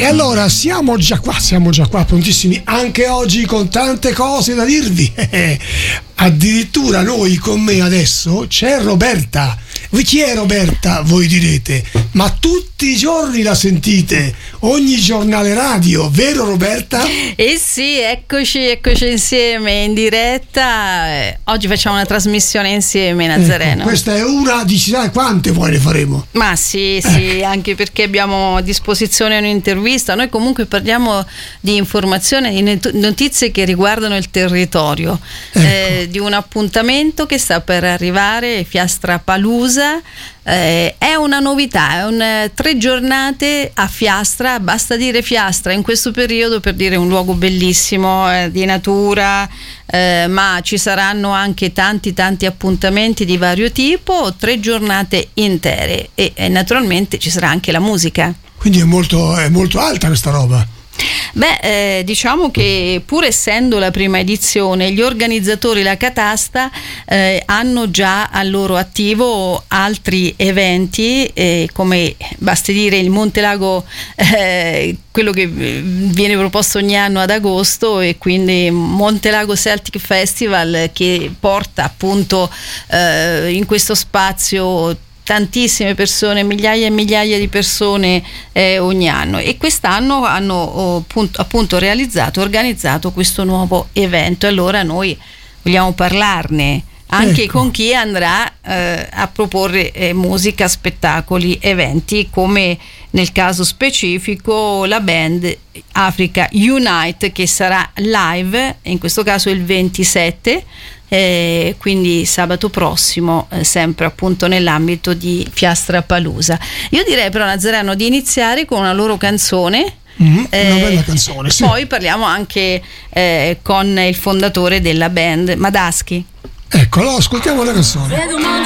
allora siamo già qua prontissimi anche oggi con tante cose da dirvi. Addirittura noi con me adesso c'è Roberta. Chi è Roberta? Voi direte, ma tutti i giorni la sentite, ogni giornale radio, vero Roberta? Eh sì, eccoci insieme in diretta. Oggi facciamo una trasmissione insieme, Nazareno. Questa è una, dici, quante poi ne faremo? Ma sì, anche perché abbiamo a disposizione un'intervista. Noi comunque parliamo di informazioni, di notizie che riguardano il territorio, di un appuntamento che sta per arrivare, Fiastrapalooza. È una novità, è 3 giornate a Fiastra. Basta dire Fiastra in questo periodo per dire un luogo bellissimo, di natura, ma ci saranno anche tanti appuntamenti di vario tipo, 3 giornate intere e naturalmente ci sarà anche la musica. Quindi è molto alta questa roba. Diciamo che pur essendo la prima edizione, gli organizzatori, la Catasta, hanno già al loro attivo altri eventi, come basti dire il Montelago, quello che viene proposto ogni anno ad agosto, e quindi Montelago Celtic Festival, che porta appunto in questo spazio tantissime persone, migliaia e migliaia di persone ogni anno, e quest'anno hanno appunto organizzato questo nuovo evento. Allora noi vogliamo parlarne anche con chi andrà a proporre musica, spettacoli, eventi, come nel caso specifico la band Africa Unite, che sarà live in questo caso il 27, quindi sabato prossimo, sempre appunto nell'ambito di Fiastrapalooza. Io direi però, Nazareno, di iniziare con una loro canzone. Una bella canzone, sì. Poi parliamo anche con il fondatore della band, Madaschi. Ecco, ascoltiamo la canzone.